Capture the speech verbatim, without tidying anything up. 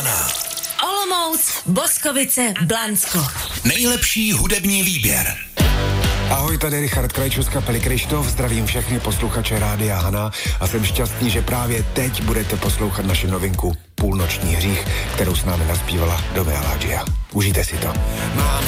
Hana. Olomouc, Boskovice, Blansko. Nejlepší hudební výběr. Ahoj, tady Richard Krajčů z kapely Krištof, zdravím všechny posluchače Rádia Hana a jsem šťastný, že právě teď budete poslouchat naši novinku Půlnoční hřích, kterou s námi naspívala Dove Aladžia. Užijte si to. Mám